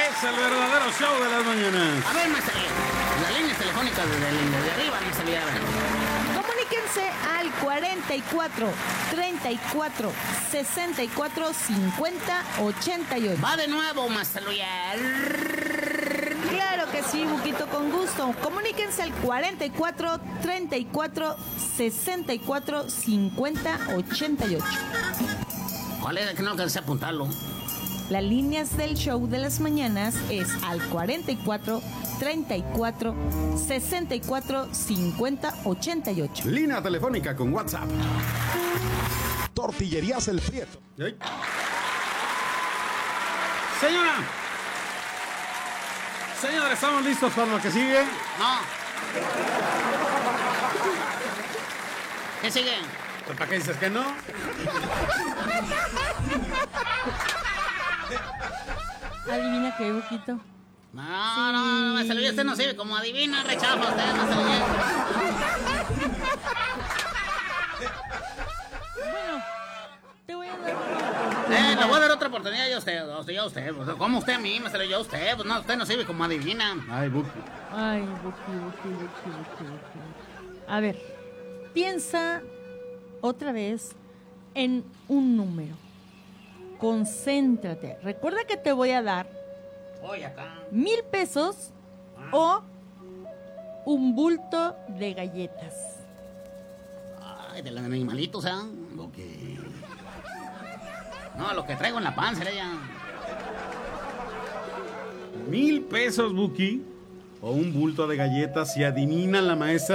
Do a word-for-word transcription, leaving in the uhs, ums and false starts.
Es el verdadero show de las mañanas. A ver, maestro, las líneas telefónicas desde el de arriba, maestro. Comuníquense al cuarenta y cuatro, treinta y cuatro, sesenta y cuatro, cincuenta, ochenta y ocho. Va de nuevo, maestro. Claro que sí, Buquito, con gusto. Comuníquense al cuarenta y cuatro, treinta y cuatro, sesenta y cuatro, cincuenta, ochenta y ocho. ¿Cuál es? Que no alcancé a apuntarlo. Las líneas del show de las mañanas es al cuarenta y cuatro, treinta y cuatro, sesenta y cuatro, cincuenta, ochenta y ocho. Línea telefónica con WhatsApp. Tortillerías El Prieto. Ay. Señora. Señora, ¿estamos listos para lo que sigue? No. ¿Qué sigue? ¿Pues ¿Para qué dices que no? Adivina qué, Buquito. No, Sí. no, no, maestro, usted no sirve como adivina, rechaza usted, maestro. Bueno, te voy a dar... Eh, le voy a dar otra oportunidad yo a usted, a usted, yo a usted. Pues, ¿cómo usted a mí, maestro? Yo a usted. Pues no, usted no sirve como adivina. Ay, Buki. Ay, Buki, Buki, Buki, Buki, Buki. A ver, piensa otra vez en un número. Concéntrate. Recuerda que te voy a dar Voy acá. mil pesos o un bulto de galletas. Ay, de los animalitos, ¿eh? Lo que... No, lo que traigo en la panza, era ya. Mil pesos, Buki. O un bulto de galletas si adivina la maestra